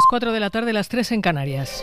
4 de la tarde, las 3 en Canarias.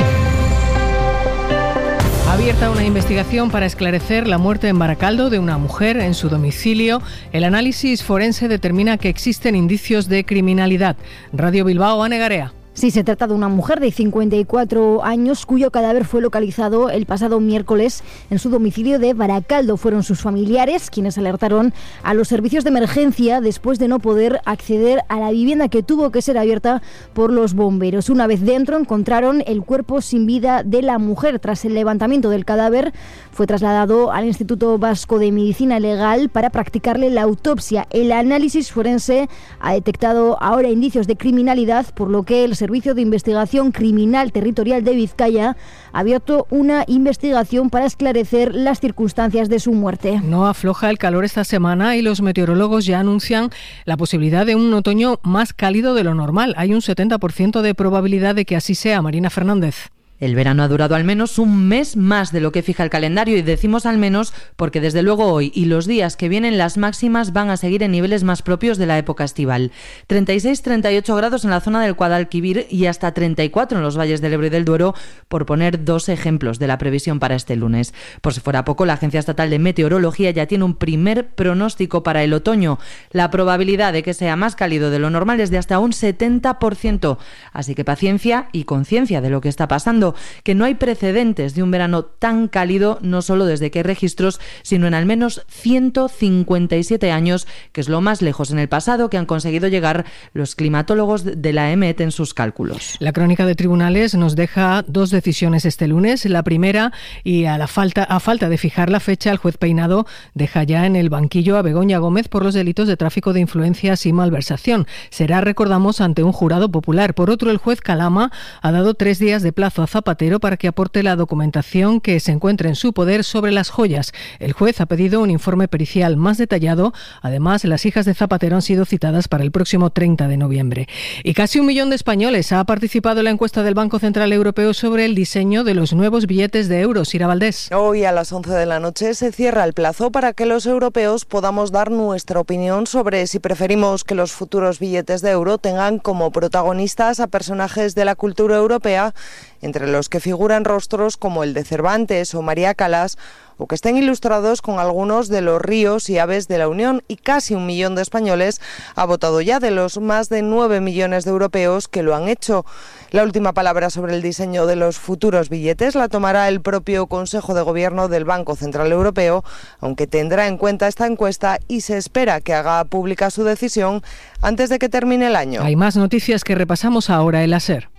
Abierta una investigación para esclarecer la muerte en Baracaldo de una mujer en su domicilio. El análisis forense determina que existen indicios de criminalidad. Radio Bilbao, Ane Garea. Sí, se trata de una mujer de 54 años cuyo cadáver fue localizado el pasado miércoles en su domicilio de Baracaldo. Fueron sus familiares quienes alertaron a los servicios de emergencia después de no poder acceder a la vivienda que tuvo que ser abierta por los bomberos. Una vez dentro encontraron el cuerpo sin vida de la mujer. Tras el levantamiento del cadáver fue trasladado al Instituto Vasco de Medicina Legal para practicarle la autopsia. El análisis forense ha detectado ahora indicios de criminalidad, por lo que el Servicio de Investigación Criminal Territorial de Vizcaya ha abierto una investigación para esclarecer las circunstancias de su muerte. No afloja el calor esta semana y los meteorólogos ya anuncian la posibilidad de un otoño más cálido de lo normal. Hay un 70% de probabilidad de que así sea. Marina Fernández. El verano ha durado al menos un mes más de lo que fija el calendario, y decimos al menos porque desde luego hoy y los días que vienen las máximas van a seguir en niveles más propios de la época estival. 36-38 grados en la zona del Guadalquivir y hasta 34 en los valles del Ebro y del Duero, por poner dos ejemplos de la previsión para este lunes. Por si fuera poco, la Agencia Estatal de Meteorología ya tiene un primer pronóstico para el otoño. La probabilidad de que sea más cálido de lo normal es de hasta un 70%. Así que paciencia y conciencia de lo que está pasando, que no hay precedentes de un verano tan cálido, no solo desde que hay registros, sino en al menos 157 años, que es lo más lejos en el pasado que han conseguido llegar los climatólogos de la EMET en sus cálculos. La crónica de tribunales nos deja dos decisiones este lunes. La primera, y a falta de fijar la fecha, el juez Peinado deja ya en el banquillo a Begoña Gómez por los delitos de tráfico de influencias y malversación. Será, recordamos, ante un jurado popular. Por otro, el juez Calama ha dado 3 días de plazo a Zapatero para que aporte la documentación que se encuentre en su poder sobre las joyas. El juez ha pedido un informe pericial más detallado. Además, las hijas de Zapatero han sido citadas para el próximo 30 de noviembre. Y casi 1 millón de españoles ha participado en la encuesta del Banco Central Europeo sobre el diseño de los nuevos billetes de euros. Ira Valdés. Hoy a las 11 de la noche se cierra el plazo para que los europeos podamos dar nuestra opinión sobre si preferimos que los futuros billetes de euro tengan como protagonistas a personajes de la cultura europea, entre los que figuran rostros como el de Cervantes o María Callas, o que estén ilustrados con algunos de los ríos y aves de la Unión. Y casi 1 millón de españoles ha votado ya, de los más de 9 millones de europeos que lo han hecho. La última palabra sobre el diseño de los futuros billetes la tomará el propio Consejo de Gobierno del Banco Central Europeo, aunque tendrá en cuenta esta encuesta y se espera que haga pública su decisión antes de que termine el año. Hay más noticias que repasamos ahora en la SER.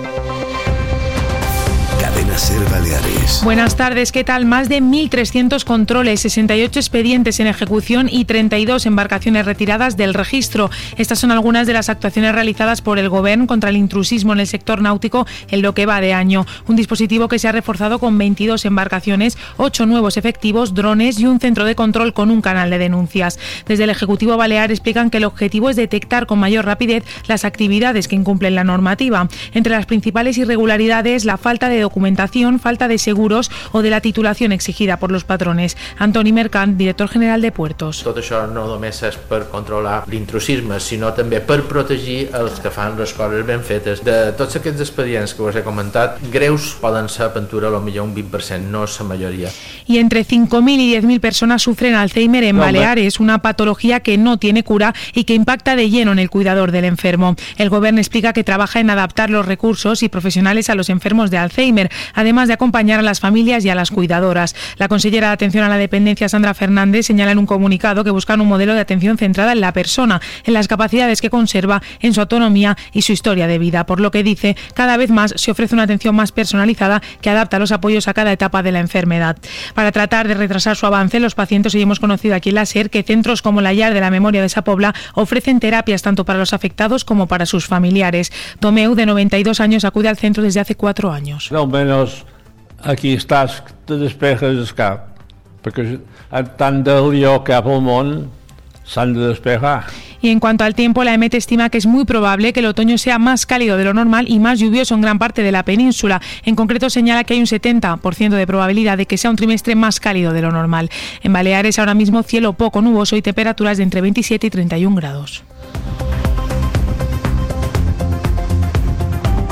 SER Baleares. Buenas tardes, ¿qué tal? Más de 1.300 controles, 68 expedientes en ejecución y 32 embarcaciones retiradas del registro. Estas son algunas de las actuaciones realizadas por el Gobierno contra el intrusismo en el sector náutico en lo que va de año. Un dispositivo que se ha reforzado con 22 embarcaciones, 8 nuevos efectivos, drones y un centro de control con un canal de denuncias. Desde el Ejecutivo Balear explican que el objetivo es detectar con mayor rapidez las actividades que incumplen la normativa. Entre las principales irregularidades, la falta de documentación, falta de seguros o de la titulación exigida por los patrones. Antoni Mercant, director general de Puertos. Tot això no només és per controlar l'intrusisme, sinó també per protegir els que fan les coses ben fetes. De tots aquests expedients que us he comentat, greus poden ser pintura potser un 20%, no és la majoria. Y entre 5.000 y 10.000 personas sufren Alzheimer en Baleares, una patología que no tiene cura y que impacta de lleno en el cuidador del enfermo. El Gobierno explica que trabaja en adaptar los recursos y profesionales a los enfermos de Alzheimer, además de acompañar a las familias y a las cuidadoras. La consellera de Atención a la Dependencia, Sandra Fernández, señala en un comunicado que buscan un modelo de atención centrada en la persona, en las capacidades que conserva, en su autonomía y su historia de vida, por lo que dice, cada vez más se ofrece una atención más personalizada que adapta los apoyos a cada etapa de la enfermedad. Para tratar de retrasar su avance, los pacientes, hoy hemos conocido aquí en la SER que centros como la Llar de la Memoria de Sa Pobla ofrecen terapias tanto para los afectados como para sus familiares. Tomeu, de 92 años, acude al centro desde hace 4 años. Al menos aquí estàs, te despejes el cap, perquè tant de lío cap al món s'han de despejar. Y en cuanto al tiempo, la EMET estima que es muy probable que el otoño sea más cálido de lo normal y más lluvioso en gran parte de la península. En concreto, señala que hay un 70% de probabilidad de que sea un trimestre más cálido de lo normal. En Baleares, ahora mismo, cielo poco nuboso y temperaturas de entre 27 y 31 grados.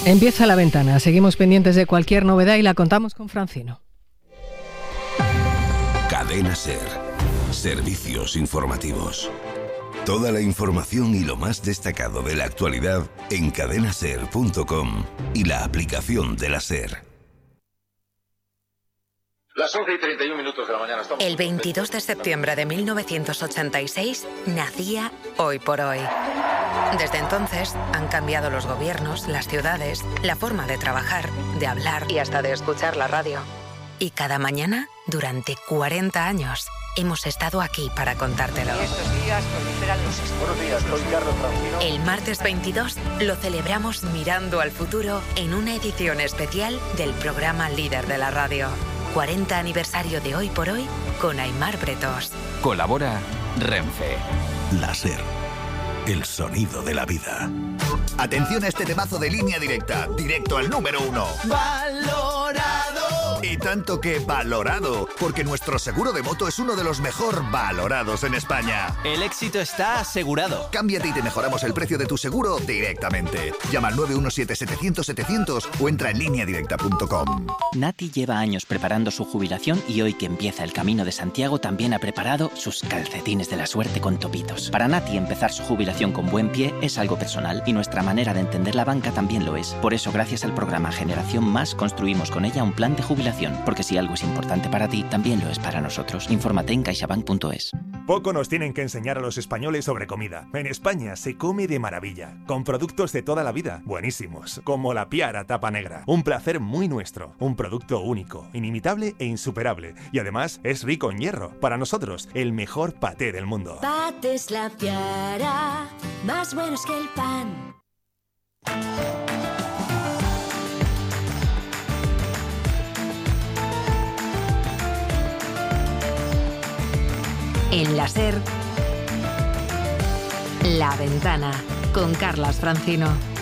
Empieza La Ventana. Seguimos pendientes de cualquier novedad y la contamos con Francino. Cadena SER. Servicios informativos. Toda la información y lo más destacado de la actualidad en cadenaser.com y la aplicación de la SER. Las 11:31 de la mañana. El 22 de septiembre de 1986 nacía Hoy por Hoy. Desde entonces han cambiado los gobiernos, las ciudades, la forma de trabajar, de hablar y hasta de escuchar la radio. Y cada mañana, durante 40 años, hemos estado aquí para contártelo. Estos días proliferan los esporos. Buenos días, soy Carlos Francino. El martes 22 lo celebramos mirando al futuro en una edición especial del programa líder de la radio. 40 aniversario de Hoy por Hoy con Aimar Bretos. Colabora Renfe. La SER. El sonido de la vida. Atención a este temazo de Línea Directa, directo al número 1. ¡Valorado! Y tanto que valorado, porque nuestro seguro de moto es uno de los mejor valorados en España. El éxito está asegurado. Cámbiate y te mejoramos el precio de tu seguro directamente. Llama al 917-700-700 o entra en lineadirecta.com. Nati lleva años preparando su jubilación y hoy que empieza el Camino de Santiago también ha preparado sus calcetines de la suerte con topitos. Para Nati empezar su jubilación con buen pie es algo personal y nuestra manera de entender la banca también lo es. Por eso, gracias al programa Generación Más, construimos con ella un plan de jubilación, porque si algo es importante para ti, también lo es para nosotros. Infórmate en caixabank.es. Poco nos tienen que enseñar a los españoles sobre comida. En España se come de maravilla, con productos de toda la vida, buenísimos, como la Piara Tapa Negra. Un placer muy nuestro, un producto único, inimitable e insuperable. Y además es rico en hierro. Para nosotros, el mejor paté del mundo. Patés La Piara, más buenos que el pan. En la SER, La Ventana, con Carlas Francino.